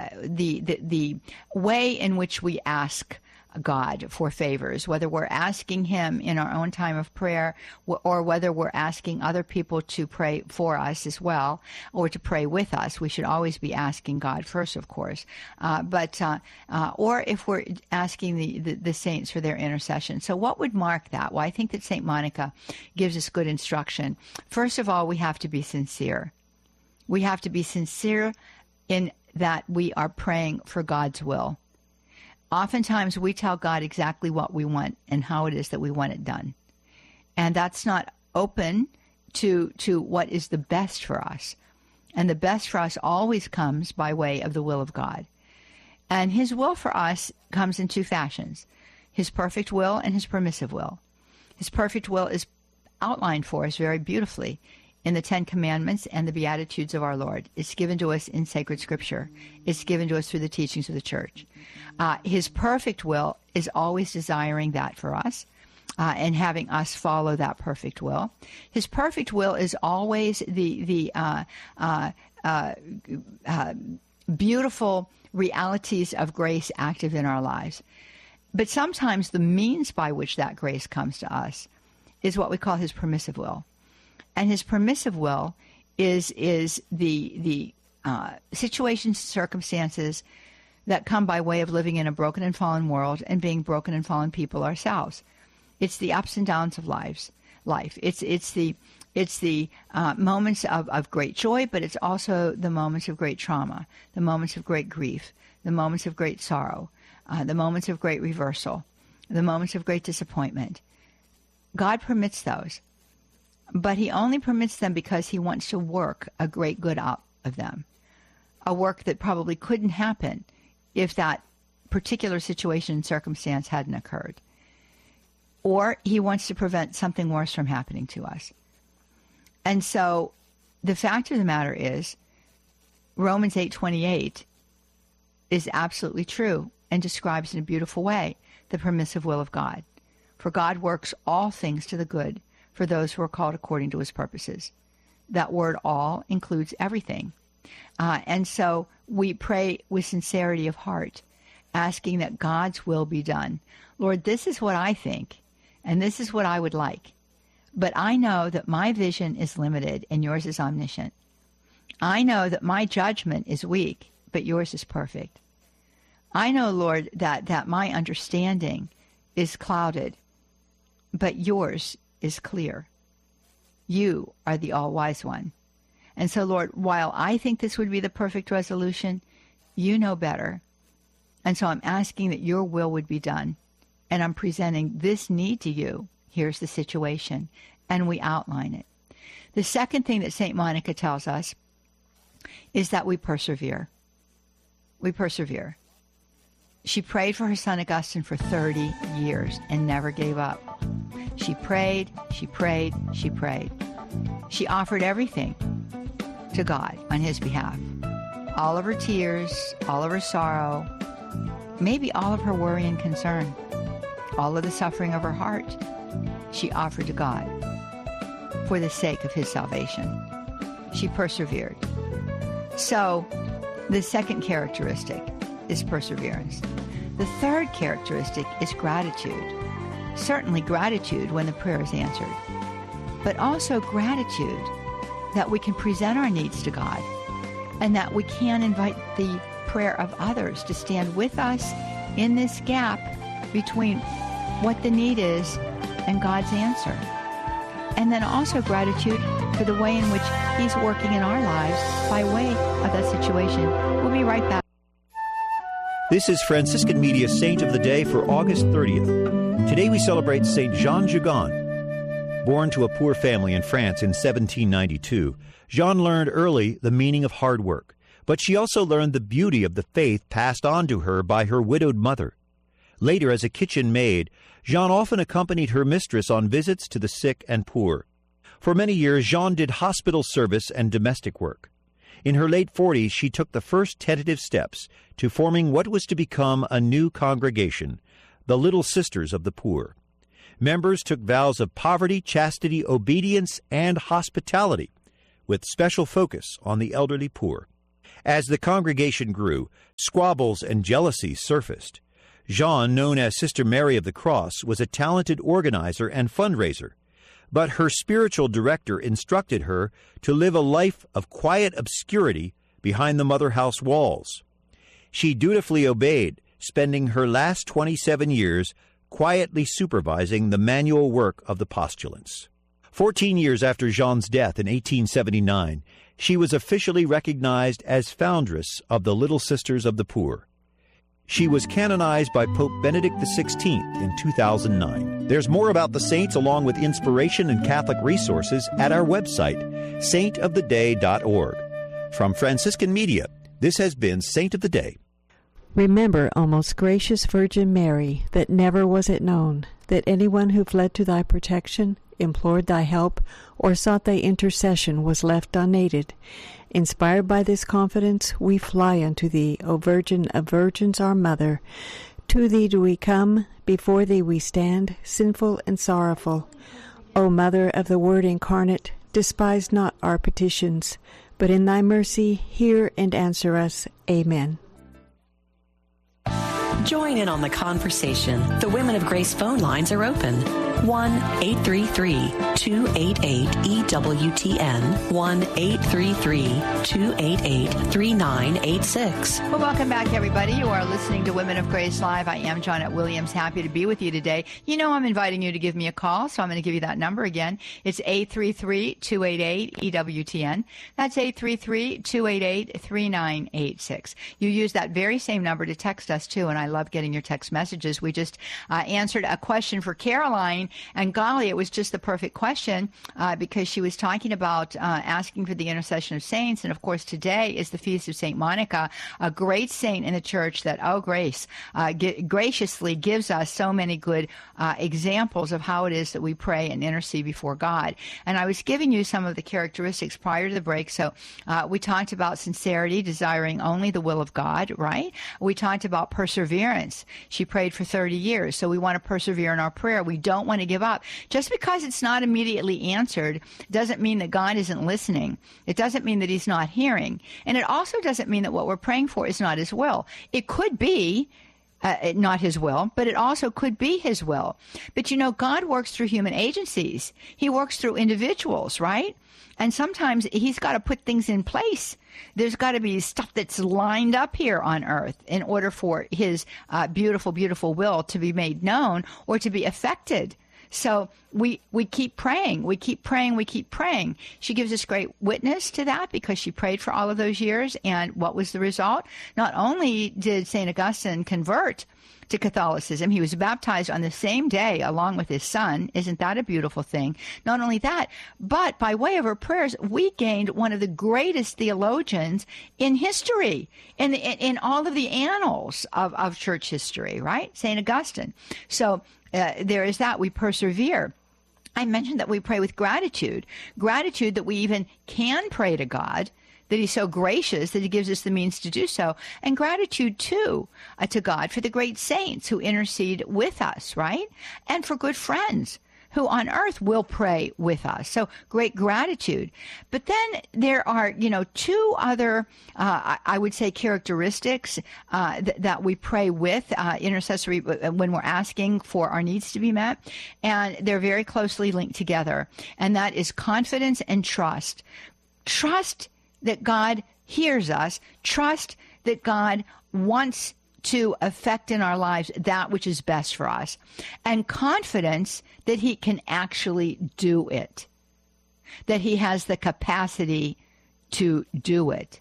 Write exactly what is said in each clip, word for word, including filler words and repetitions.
the, the the way in which we ask God for favors, whether we're asking him in our own time of prayer or whether we're asking other people to pray for us as well or to pray with us. We should always be asking God first, of course, uh, but uh, uh, or if we're asking the, the, the saints for their intercession. So what would mark that? Well, I think that Saint Monica gives us good instruction. First of all, we have to be sincere. We have to be sincere in that we are praying for God's will. Oftentimes, we tell God exactly what we want and how it is that we want it done. And that's not open to, to what is the best for us. And the best for us always comes by way of the will of God. And his will for us comes in two fashions, his perfect will and his permissive will. His perfect will is outlined for us very beautifully in the Ten Commandments and the Beatitudes of our Lord. It's given to us in sacred scripture. It's given to us through the teachings of the church. Uh, his perfect will is always desiring that for us uh, and having us follow that perfect will. His perfect will is always the, the uh, uh, uh, uh, beautiful realities of grace active in our lives. But sometimes the means by which that grace comes to us is what we call his permissive will. And his permissive will is is the the uh, situations, circumstances that come by way of living in a broken and fallen world and being broken and fallen people ourselves. It's the ups and downs of lives, life. It's it's the it's the uh, moments of, of great joy, but it's also the moments of great trauma, the moments of great grief, the moments of great sorrow, uh, the moments of great reversal, the moments of great disappointment. God permits those. But he only permits them because he wants to work a great good out of them, a work that probably couldn't happen if that particular situation and circumstance hadn't occurred. Or he wants to prevent something worse from happening to us. And so the fact of the matter is, Romans eight twenty-eight is absolutely true and describes in a beautiful way the permissive will of God. For God works all things to the good for those who are called according to his purposes. That word all includes everything. Uh, and so we pray with sincerity of heart, asking that God's will be done. Lord, this is what I think, and this is what I would like. But I know that my vision is limited and yours is omniscient. I know that my judgment is weak, but yours is perfect. I know, Lord, that, that my understanding is clouded, but yours is clear. You are the all-wise one. And so, Lord, while I think this would be the perfect resolution, you know better. And so I'm asking that your will would be done. And I'm presenting this need to you. Here's the situation. And we outline it. The second thing that Saint Monica tells us is that we persevere. We persevere. She prayed for her son Augustine for thirty years and never gave up. She prayed, she prayed, she prayed. She offered everything to God on his behalf. All of her tears, all of her sorrow, maybe all of her worry and concern, all of the suffering of her heart, she offered to God for the sake of his salvation. She persevered. So, the second characteristic is perseverance. The third characteristic is gratitude. Certainly gratitude when the prayer is answered, but also gratitude that we can present our needs to God and that we can invite the prayer of others to stand with us in this gap between what the need is and God's answer. And then also gratitude for the way in which he's working in our lives by way of that situation. We'll be right back. This is Franciscan Media Saint of the Day for August thirtieth. Today we celebrate Saint Jean Giogan. Born to a poor family in France in seventeen ninety-two, Jean learned early the meaning of hard work, but she also learned the beauty of the faith passed on to her by her widowed mother. Later, as a kitchen maid, Jean often accompanied her mistress on visits to the sick and poor. For many years, Jean did hospital service and domestic work. In her late forties, she took the first tentative steps to forming what was to become a new congregation, the Little Sisters of the Poor. Members took vows of poverty, chastity, obedience, and hospitality, with special focus on the elderly poor. As the congregation grew, squabbles and jealousies surfaced. Jean, known as Sister Mary of the Cross, was a talented organizer and fundraiser, but her spiritual director instructed her to live a life of quiet obscurity behind the Mother House walls. She dutifully obeyed, spending her last twenty-seven years quietly supervising the manual work of the postulants. Fourteen years after Jean's death in eighteen seventy-nine, she was officially recognized as foundress of the Little Sisters of the Poor. She was canonized by Pope Benedict the sixteenth in two thousand nine. There's more about the saints along with inspiration and Catholic resources at our website, saint of the day dot org. From Franciscan Media, this has been Saint of the Day. Remember, O most gracious Virgin Mary, that never was it known that anyone who fled to thy protection, implored thy help, or sought thy intercession was left unaided. Inspired by this confidence, we fly unto thee, O Virgin of Virgins, our Mother. To thee do we come, before thee we stand, sinful and sorrowful. O Mother of the Word incarnate, despise not our petitions, but in thy mercy hear and answer us. Amen. Join in on the conversation. The Women of Grace phone lines are open. one eight three three, two eight eight, E W T N, one eight three three, two eight eight, three nine eight six. Well, welcome back, everybody. You are listening to Women of Grace Live. I am Janet Williams, happy to be with you today. You know I'm inviting you to give me a call, so I'm going to give you that number again. It's eight three three, two eight eight, E W T N. That's eight three three, two eight eight, three nine eight six. You use that very same number to text us, too, and I love getting your text messages. We just uh, answered a question for Caroline, and golly, it was just the perfect question uh, because she was talking about uh, asking for the intercession of saints. And of course, today is the feast of Saint Monica, a great saint in the church that, oh, grace, uh, g- graciously gives us so many good uh, examples of how it is that we pray and intercede before God. And I was giving you some of the characteristics prior to the break. So uh, we talked about sincerity, desiring only the will of God, right? We talked about perseverance. She prayed for thirty years, so we want to persevere in our prayer. We don't want to give up. Just because it's not immediately answered doesn't mean that God isn't listening. It doesn't mean that he's not hearing. And it also doesn't mean that what we're praying for is not his will. It could be uh, not his will, but it also could be his will. But you know, God works through human agencies. He works through individuals, right? And sometimes he's got to put things in place. There's got to be stuff that's lined up here on earth in order for his uh, beautiful, beautiful will to be made known or to be affected. So we we keep praying, we keep praying, we keep praying. She gives us great witness to that because she prayed for all of those years. And what was the result? Not only did Saint Augustine convert to Catholicism, he was baptized on the same day along with his son. Isn't that a beautiful thing? Not only that, but by way of her prayers, we gained one of the greatest theologians in history, in the, in all of the annals of, of church history, right? Saint Augustine. So uh, there is that. We persevere. I mentioned that we pray with gratitude, gratitude that we even can pray to God, that he's so gracious that he gives us the means to do so, and gratitude, too, uh, to God for the great saints who intercede with us, right? And for good friends who on earth will pray with us. So great gratitude. But then there are, you know, two other, uh, I would say, characteristics uh, th- that we pray with uh, intercessory when we're asking for our needs to be met. And they're very closely linked together. And that is confidence and trust. Trust that God hears us. Trust that God wants to affect in our lives that which is best for us, and confidence that he can actually do it, that he has the capacity to do it,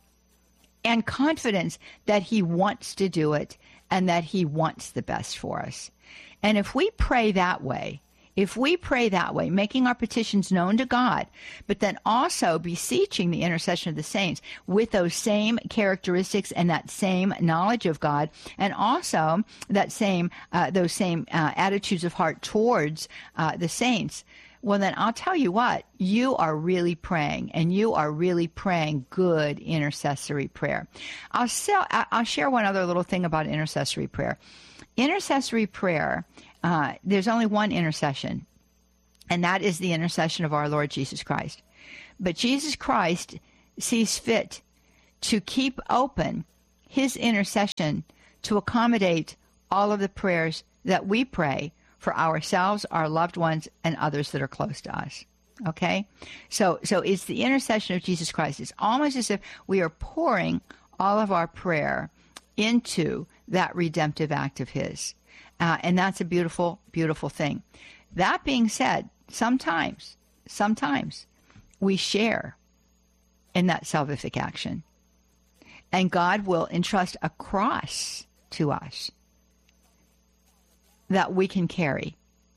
and confidence that he wants to do it and that he wants the best for us. And if we pray that way, If we pray that way, making our petitions known to God, but then also beseeching the intercession of the saints with those same characteristics and that same knowledge of God, and also that same uh, those same uh, attitudes of heart towards uh, the saints, well, then I'll tell you what, you are really praying, and you are really praying good intercessory prayer. I'll, sell, I'll share one other little thing about intercessory prayer. Intercessory prayer, uh, there's only one intercession, and that is the intercession of our Lord Jesus Christ. But Jesus Christ sees fit to keep open his intercession to accommodate all of the prayers that we pray for ourselves, our loved ones, and others that are close to us. Okay? So so it's the intercession of Jesus Christ. It's almost as if we are pouring all of our prayer into that redemptive act of his. Uh, and that's a beautiful, beautiful thing. That being said, sometimes, sometimes we share in that salvific action. And God will entrust a cross to us that we can carry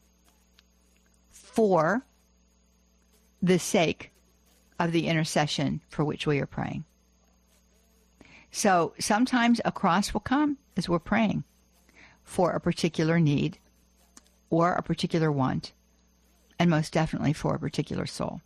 for the sake of the intercession for which we are praying. So sometimes a cross will come as we're praying for a particular need or a particular want, and most definitely for a particular soul.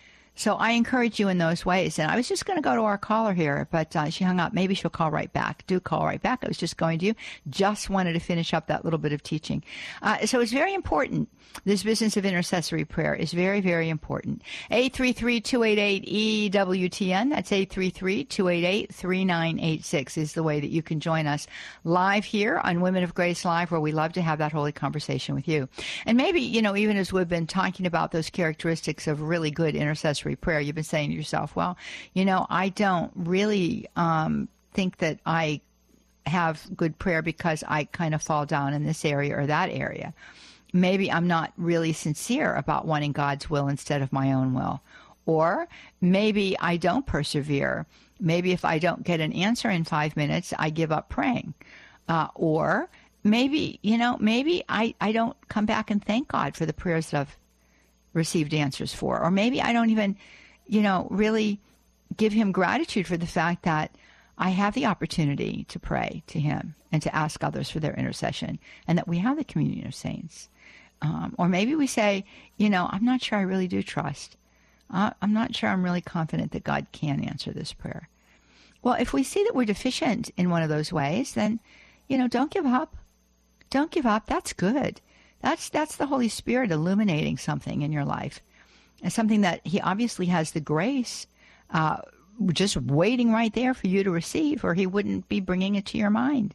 So I encourage you in those ways. And I was just going to go to our caller here, but uh, she hung up. Maybe she'll call right back. Do call right back. I was just going to you. Just wanted to finish up that little bit of teaching. Uh, so it's very important. This business of intercessory prayer is very, very important. eight three three, two eight eight, E W T N. That's eight three three, two eight eight, three nine eight six is the way that you can join us live here on Women of Grace Live, where we love to have that holy conversation with you. And maybe, you know, even as we've been talking about those characteristics of really good intercessory prayer, you've been saying to yourself, well, you know, I don't really um, think that I have good prayer because I kind of fall down in this area or that area. Maybe I'm not really sincere about wanting God's will instead of my own will. Or maybe I don't persevere. Maybe if I don't get an answer in five minutes, I give up praying. Uh, or maybe, you know, maybe I, I don't come back and thank God for the prayers that I've received answers for. Or maybe I don't even, you know, really give him gratitude for the fact that I have the opportunity to pray to him and to ask others for their intercession, and that we have the communion of saints. Um, or maybe we say, you know, I'm not sure I really do trust. Uh, I'm not sure I'm really confident that God can answer this prayer. Well, if we see that we're deficient in one of those ways, then, you know, don't give up. Don't give up. That's good. That's that's the Holy Spirit illuminating something in your life. And something that he obviously has the grace uh, just waiting right there for you to receive, or he wouldn't be bringing it to your mind.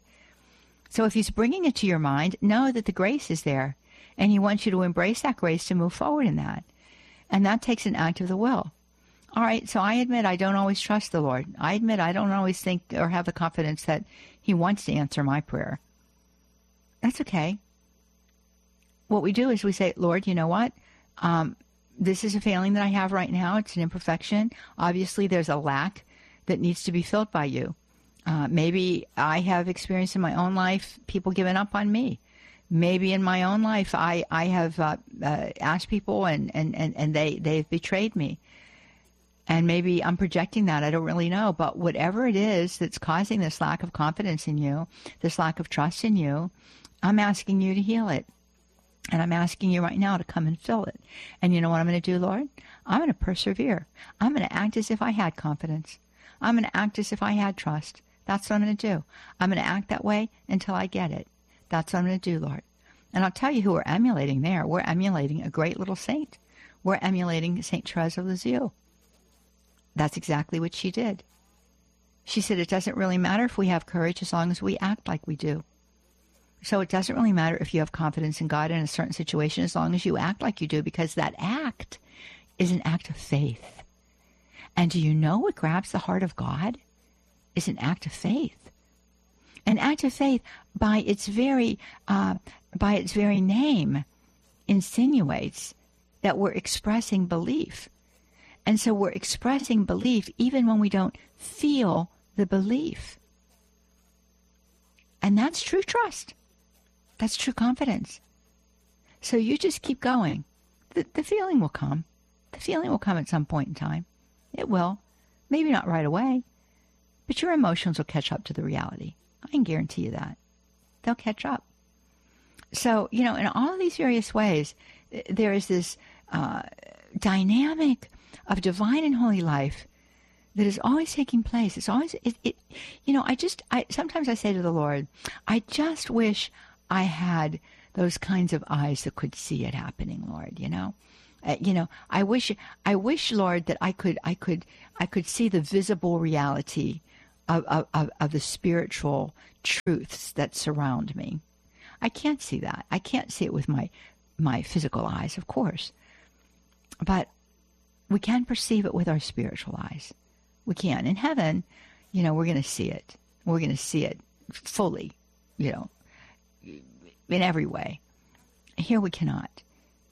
So if he's bringing it to your mind, know that the grace is there. And he wants you to embrace that grace to move forward in that. And that takes an act of the will. All right, so I admit I don't always trust the Lord. I admit I don't always think or have the confidence that he wants to answer my prayer. That's okay. What we do is we say, Lord, you know what? Um, this is a failing that I have right now. It's an imperfection. Obviously, there's a lack that needs to be filled by you. Uh, maybe I have experienced in my own life people giving up on me. Maybe in my own life I, I have uh, uh, asked people and, and, and, and they, they've betrayed me. And maybe I'm projecting that. I don't really know. But whatever it is that's causing this lack of confidence in you, this lack of trust in you, I'm asking you to heal it. And I'm asking you right now to come and fill it. And you know what I'm going to do, Lord? I'm going to persevere. I'm going to act as if I had confidence. I'm going to act as if I had trust. That's what I'm going to do. I'm going to act that way until I get it. That's what I'm going to do, Lord. And I'll tell you who we're emulating there. We're emulating a great little saint. We're emulating Saint Therese of Lisieux. That's exactly what she did. She said it doesn't really matter if we have courage as long as we act like we do. So it doesn't really matter if you have confidence in God in a certain situation as long as you act like you do, because that act is an act of faith. And do you know what grabs the heart of God? Is an act of faith. An act of faith, by its very uh, by its very name, insinuates that we're expressing belief. And so we're expressing belief even when we don't feel the belief. And that's true trust. That's true confidence. So you just keep going. The, the feeling will come. The feeling will come at some point in time. It will. Maybe not right away. But your emotions will catch up to the reality. I can guarantee you that. They'll catch up. So, you know, in all of these various ways, there is this uh, dynamic of divine and holy life that is always taking place. It's always, it, it, you know, I just, I sometimes I say to the Lord, I just wish I had those kinds of eyes that could see it happening, Lord, you know. Uh, you know, I wish, I wish, Lord, that I could, I could, I could see the visible reality of, of, of the spiritual truths that surround me. I can't see that. I can't see it with my my physical eyes, of course. But we can perceive it with our spiritual eyes. We can. In heaven, you know, we're going to see it. We're going to see it fully, you know, in every way. Here we cannot.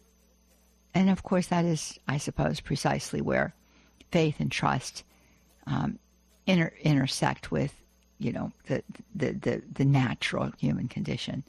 And of course, that is, I suppose, precisely where faith and trust um, inter- intersect with, you know, the, the, the, the natural human condition.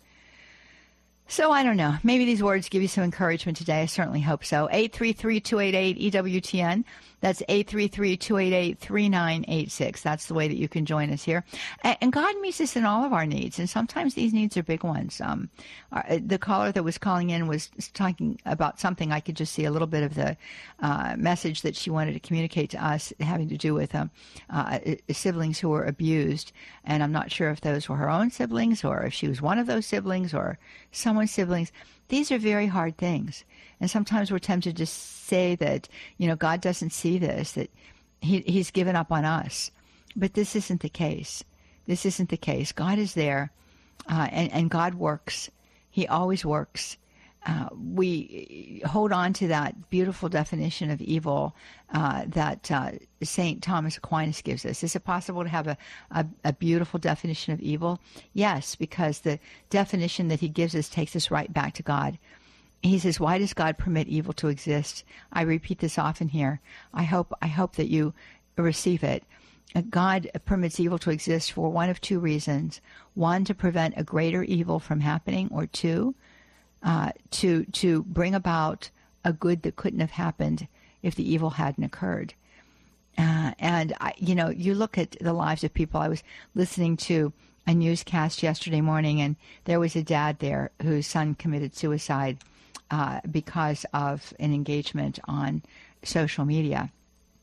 So I don't know. Maybe these words give you some encouragement today. I certainly hope so. eight three three, two eight eight, E W T N. That's eight three three, two eight eight, three nine eight six. That's the way that you can join us here. And God meets us in all of our needs, and sometimes these needs are big ones. Um, the caller that was calling in was talking about something. I could just see a little bit of the uh, message that she wanted to communicate to us having to do with um, uh, siblings who were abused. And I'm not sure if those were her own siblings or if she was one of those siblings or someone's siblings. These are very hard things. And sometimes we're tempted to say that, you know, God doesn't see this, that he, he's given up on us. But this isn't the case. This isn't the case. God is there, uh, and, and God works. He always works. Uh, we hold on to that beautiful definition of evil uh, that uh, Saint Thomas Aquinas gives us. Is it possible to have a, a, a beautiful definition of evil? Yes, because the definition that he gives us takes us right back to God. He says, why does God permit evil to exist? I repeat this often here. I hope I hope that you receive it. God permits evil to exist for one of two reasons. One, to prevent a greater evil from happening, or two, uh, to to bring about a good that couldn't have happened if the evil hadn't occurred. Uh, and, I, you know, you look at the lives of people. I was listening to a newscast yesterday morning, and there was a dad there whose son committed suicide Uh, because of an engagement on social media.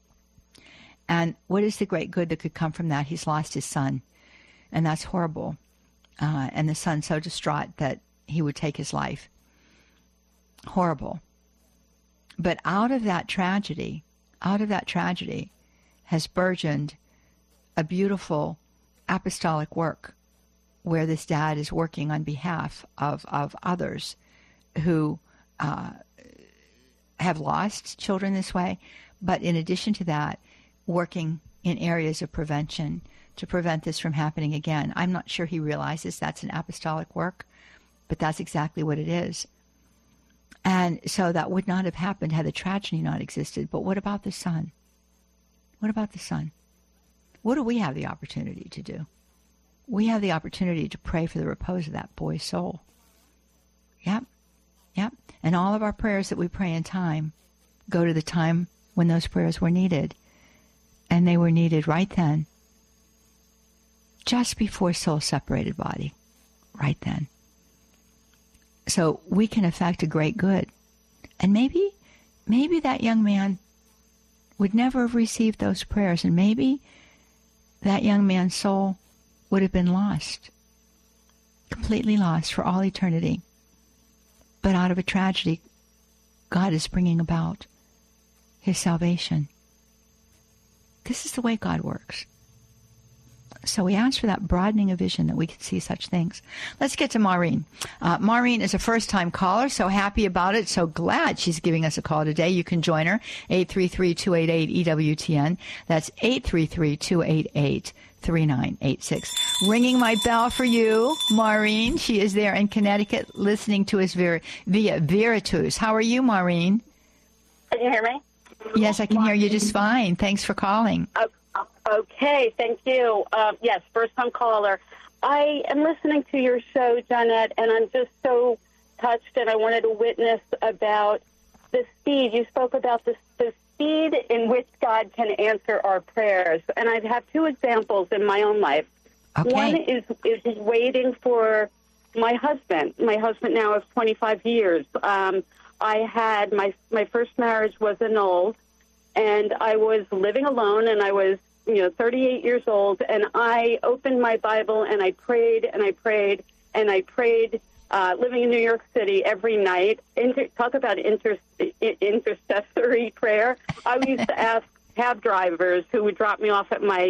And what is the great good that could come from that? He's lost his son, and that's horrible. Uh, and the son so distraught that he would take his life. Horrible. But out of that tragedy, out of that tragedy has burgeoned a beautiful apostolic work where this dad is working on behalf of, of others who Uh, have lost children this way, but in addition to that, working in areas of prevention to prevent this from happening again. I'm not sure he realizes that's an apostolic work, but that's exactly what it is. And so that would not have happened had the tragedy not existed. But what about the son? What about the son? What do we have the opportunity to do? We have the opportunity to pray for the repose of that boy's soul. Yep. Yep. And all of our prayers that we pray in time go to the time when those prayers were needed. And they were needed right then, just before soul separated body, right then. So we can effect a great good. And maybe, maybe that young man would never have received those prayers, and maybe that young man's soul would have been lost, completely lost for all eternity. But out of a tragedy, God is bringing about his salvation. This is the way God works. So we ask for that broadening of vision, that we can see such things. Let's get to Maureen. Uh, Maureen is a first-time caller, so happy about it. So glad she's giving us a call today. You can join her, eight three three, two eight eight, E W T N. That's eight three three, two eight eight, three nine eight six. Ringing my bell for you, Maureen. She is there in Connecticut listening to us via, via Veritus. How are you, Maureen? Can you hear me? Yes, I can hear you just fine. Thanks for calling. Uh, okay, thank you. Uh, yes, first-time caller. I am listening to your show, Jeanette, and I'm just so touched, and I wanted to witness about the speed. You spoke about the, the speed in which God can answer our prayers, and I have two examples in my own life. Okay. One is, is waiting for my husband. My husband now is twenty-five years. Um, I had, my, my first marriage was annulled, and I was living alone, and I was, you know, thirty-eight years old, and I opened my Bible, and I prayed, and I prayed, and I prayed, uh, living in New York City every night. Inter- talk about inter- intercessory prayer. I used to ask cab drivers who would drop me off at my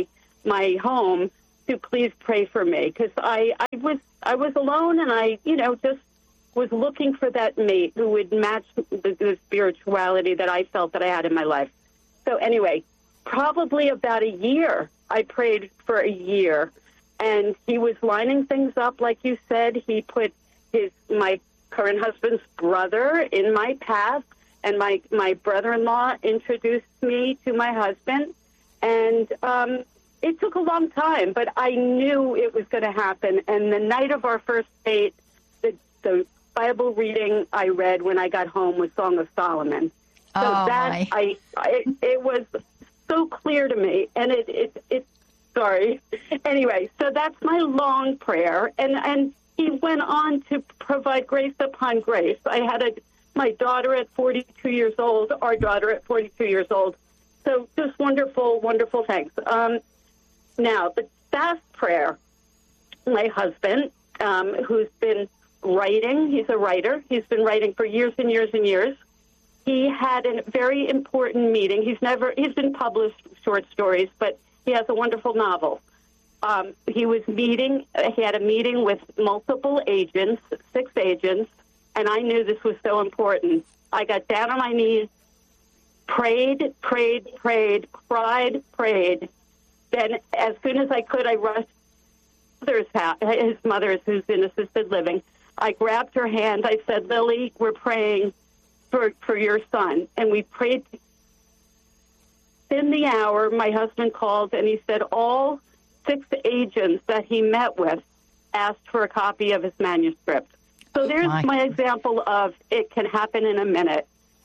my home to please pray for me, because I, I was I was alone, and I, you know, just was looking for that mate who would match the, the spirituality that I felt that I had in my life. So anyway, probably about a year, I prayed for a year, and he was lining things up, like you said. He put his my current husband's brother in my path, and my, my brother-in-law introduced me to my husband, and um, it took a long time, but I knew it was going to happen. And the night of our first date, the, the Bible reading I read when I got home was Song of Solomon. So oh, that my. I, I it was so clear to me, and it it, it sorry. Anyway, so that's my long prayer, and and he went on to provide grace upon grace. I had a my daughter at forty-two years old, our daughter at forty-two years old. So just wonderful, wonderful things. Um, now, the fast prayer, my husband, um, who's been writing, he's a writer, he's been writing for years and years and years. He had a very important meeting. He's never, he's been published short stories, but he has a wonderful novel. Um, he was meeting, he had a meeting with multiple agents, six agents, and I knew this was so important. I got down on my knees, prayed, prayed, prayed, cried, prayed. Then as soon as I could, I rushed to his house, his mother's, who's in assisted living. I grabbed her hand. I said, Lily, we're praying for, for your son. And we prayed. In the hour, my husband called, and he said all six agents that he met with asked for a copy of his manuscript. So there's my, my example of it can happen in a minute.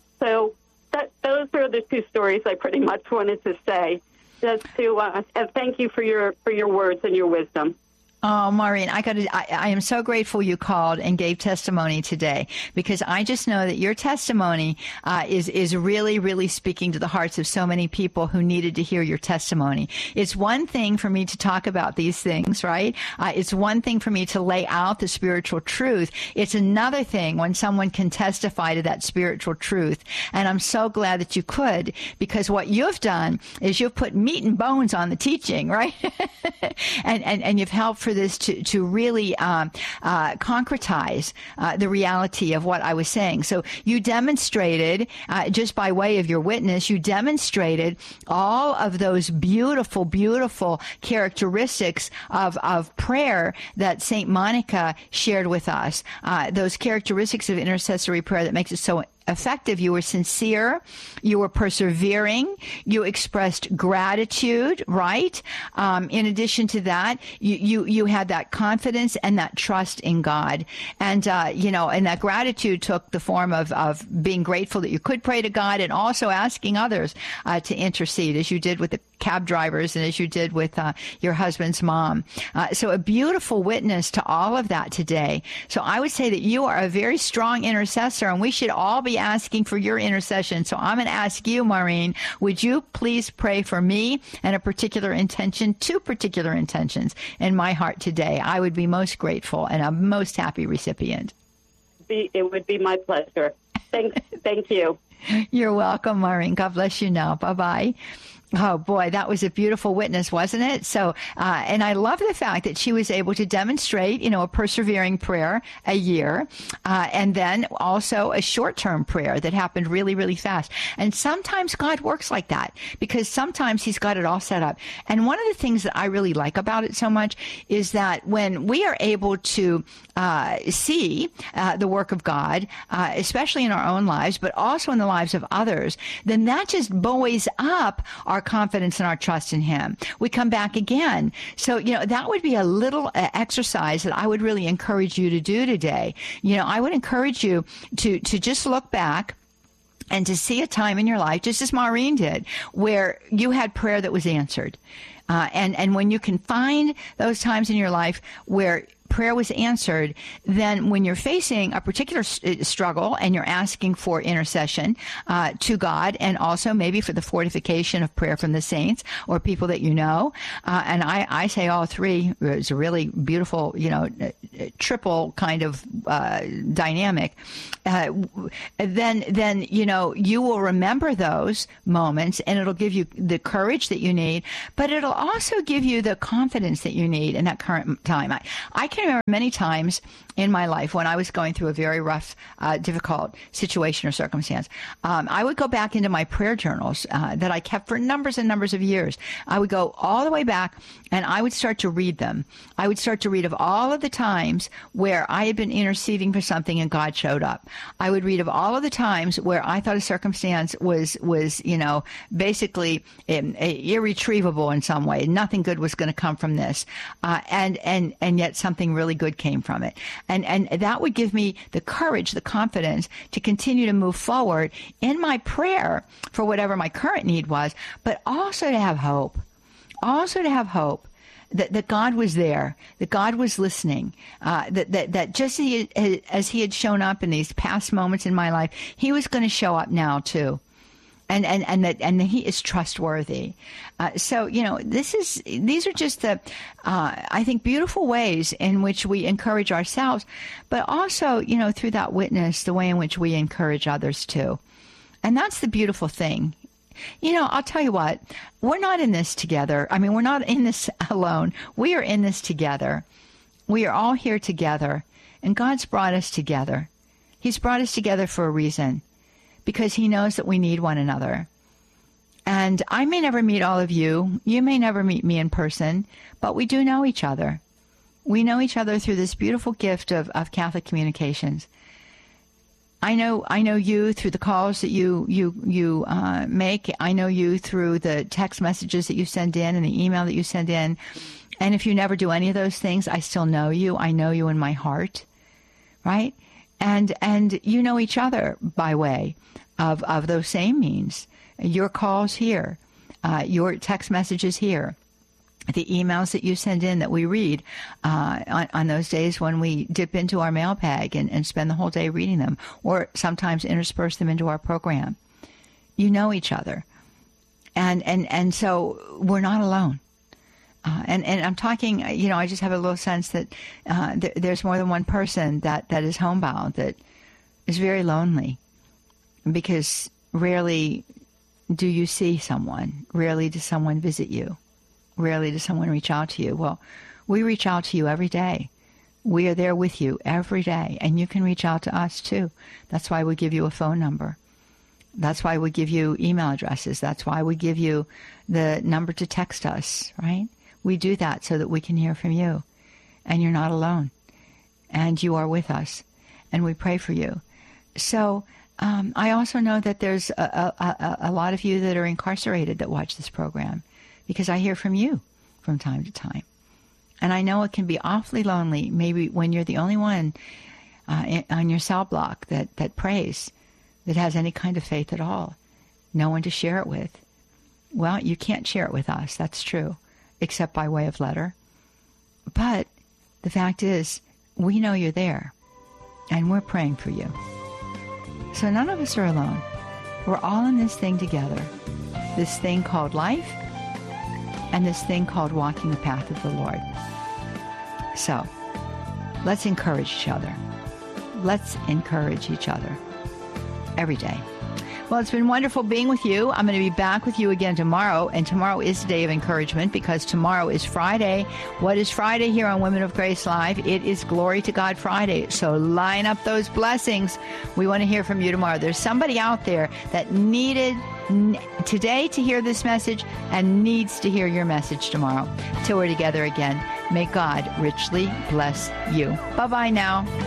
So that, those are the two stories I pretty much wanted to say. Just to uh, and thank you for your for your words and your wisdom. Oh, Maureen, I got I, I am so grateful you called and gave testimony today, because I just know that your testimony uh, is is really, really speaking to the hearts of so many people who needed to hear your testimony. It's one thing for me to talk about these things, right? Uh, it's one thing for me to lay out the spiritual truth. It's another thing when someone can testify to that spiritual truth. And I'm so glad that you could, because what you've done is you've put meat and bones on the teaching, right? and, and and you've helped for this to, to really um, uh, concretize uh, the reality of what I was saying. So you demonstrated, uh, just by way of your witness, you demonstrated all of those beautiful, beautiful characteristics of, of prayer that Saint Monica shared with us, uh, those characteristics of intercessory prayer that makes it so effective. You were sincere, you were persevering, you expressed gratitude, right? Um, in addition to that, you, you, you had that confidence and that trust in God. And, uh, you know, and that gratitude took the form of, of being grateful that you could pray to God, and also asking others uh, to intercede, as you did with the cab drivers and as you did with uh, your husband's mom. Uh, so a beautiful witness to all of that today. So I would say that you are a very strong intercessor, and we should all be asking for your intercession. So I'm going to ask you, Maureen, would you please pray for me and a particular intention, two particular intentions in my heart today? I would be most grateful and a most happy recipient. It would be my pleasure. Thank, thank you. You're welcome, Maureen. God bless you now. Bye-bye. Oh, boy, that was a beautiful witness, wasn't it? So, uh, and I love the fact that she was able to demonstrate, you know, a persevering prayer a year, uh, and then also a short-term prayer that happened really, really fast. And sometimes God works like that, because sometimes he's got it all set up. And one of the things that I really like about it so much is that when we are able to uh, see uh, the work of God, uh, especially in our own lives, but also in the lives of others, then that just buoys up our confidence and our trust in him. We come back again. So, you know, that would be a little uh, exercise that I would really encourage you to do today. You know, I would encourage you to, to just look back and to see a time in your life, just as Maureen did, where you had prayer that was answered. Uh, and, and when you can find those times in your life where prayer was answered, then when you're facing a particular s- struggle and you're asking for intercession uh, to God, and also maybe for the fortification of prayer from the saints or people that you know, uh, and I, I say all three is a really beautiful, you know, triple kind of uh, dynamic. Uh, then, then you know, you will remember those moments, and it'll give you the courage that you need, but it'll also give you the confidence that you need in that current time. I, I can remember many times in my life when I was going through a very rough, uh, difficult situation or circumstance. Um, I would go back into my prayer journals uh, that I kept for numbers and numbers of years. I would go all the way back, and I would start to read them. I would start to read of all of the times where I had been interceding for something and God showed up. I would read of all of the times where I thought a circumstance was, was you know, basically um, irretrievable in some way. Nothing good was going to come from this. Uh, and, and, and yet something really good came from it. And, and that would give me the courage, the confidence to continue to move forward in my prayer for whatever my current need was, but also to have hope, also to have hope that, that God was there, that God was listening, uh, that, that, that just as he, as he had shown up in these past moments in my life, he was going to show up now too. And, and, and that, and he is trustworthy. Uh, so, you know, this is, these are just the, uh, I think, beautiful ways in which we encourage ourselves, but also, you know, through that witness, the way in which we encourage others too. And that's the beautiful thing. You know, I'll tell you what, we're not in this together. I mean, we're not in this alone. We are in this together. We are all here together, and God's brought us together. He's brought us together for a reason, because he knows that we need one another. And I may never meet all of you. You may never meet me in person, but we do know each other. We know each other through this beautiful gift of, of Catholic communications. I know I know you through the calls that you you you uh, make. I know you through the text messages that you send in and the email that you send in. And if you never do any of those things, I still know you. I know you in my heart, right? And and you know each other by way of, of those same means. Your calls here, uh, your text messages here, the emails that you send in that we read uh, on, on those days when we dip into our mail bag and, and spend the whole day reading them, or sometimes intersperse them into our program. You know each other. And, and, and so we're not alone. Uh, and, and I'm talking, you know, I just have a little sense that uh, th- there's more than one person that, that is homebound, that is very lonely, because rarely do you see someone, rarely does someone visit you, rarely does someone reach out to you. Well, we reach out to you every day. We are there with you every day, and you can reach out to us too. That's why we give you a phone number. That's why we give you email addresses. That's why we give you the number to text us, right? We do that so that we can hear from you, and you're not alone, and you are with us, and we pray for you. So um, I also know that there's a, a, a lot of you that are incarcerated that watch this program, because I hear from you from time to time. And I know it can be awfully lonely, maybe when you're the only one uh, in, on your cell block that, that prays, that has any kind of faith at all, no one to share it with. Well, you can't share it with us, that's true, except by way of letter. But the fact is, we know you're there, and we're praying for you. So none of us are alone. We're all in this thing together, this thing called life, and this thing called walking the path of the Lord. So let's encourage each other. Let's encourage each other every day. Well, it's been wonderful being with you. I'm going to be back with you again tomorrow, and tomorrow is a day of encouragement, because tomorrow is Friday. What is Friday here on Women of Grace Live? It is Glory to God Friday. So line up those blessings. We want to hear from you tomorrow. There's somebody out there that needed n- today to hear this message and needs to hear your message tomorrow. Till we're together again, may God richly bless you. Bye-bye now.